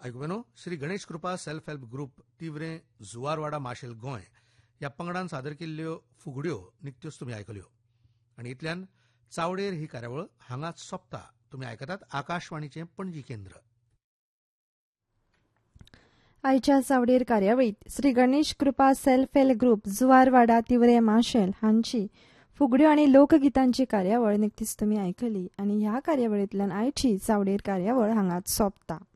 आयकुवेनो श्री गणेश कृपा self help group Tiware जुवारवाडा Marcel Goa ह्या पंगडान सादर केल्ल्यो फुगड्यो निकत्योच तुमी आयकल्यो आनी इतल्यान चावडेर ही कार्यावळ हांगाच सोंपता. तुमी आयकतात आकाशवाणीचें पणजी केंद्र. आयच्या चावडेर कार्यावळीत श्री गणेश कृपा self help group जुवारवाडा Tiware Marcel हांची फुगड्यो आनी लोकगितांची कार्यावळ निकतीच तुमी आयकली आनी ह्या कार्यावळींतल्यान आयची चावडेर कार्यावळ हांगाच सोंपता.